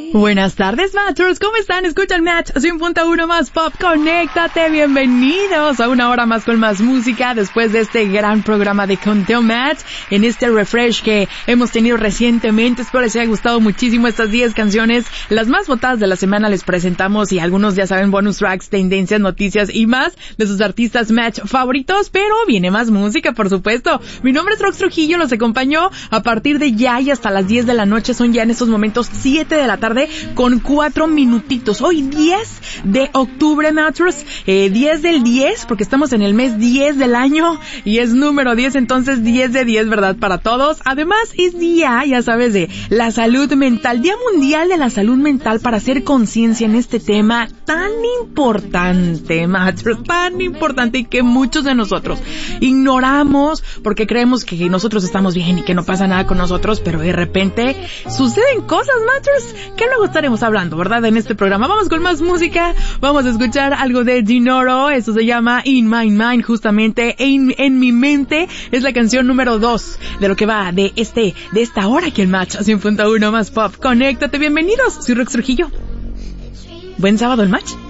Buenas tardes, Matchers. ¿Cómo están? Escuchan Match 100.1 más Pop. Conéctate. Bienvenidos a una hora más con más música después de este gran programa de Conteo Match en este refresh que hemos tenido recientemente. Espero les haya gustado muchísimo estas 10 canciones. Las más votadas de la semana les presentamos y algunos ya saben bonus tracks, tendencias, noticias y más de sus artistas Match favoritos, pero viene más música, por supuesto. Mi nombre es Rox Trujillo, los acompaño a partir de ya y hasta las 10 de la noche. Son ya en estos momentos 7 de la tarde con 4 minutitos. Hoy 10 de octubre, Matchers, 10 del 10, porque estamos en el mes 10 del año y es número 10, entonces 10 de 10, ¿verdad? Para todos. Además es día, ya sabes, de la salud mental, Día Mundial de la Salud Mental, para hacer conciencia en este tema tan importante, Matchers, tan importante y que muchos de nosotros ignoramos porque creemos que nosotros estamos bien y que no pasa nada con nosotros, pero de repente suceden cosas, Matchers, que luego estaremos hablando, ¿verdad? En este programa. Vamos con más música. Vamos a escuchar algo de Dinoro. Eso se llama In My Mind, justamente. En mi mente es la canción número 2 de lo que va de esta hora aquí en Match 100.1 más Pop. Conéctate, bienvenidos. Soy Rox Trujillo. Buen sábado el Match.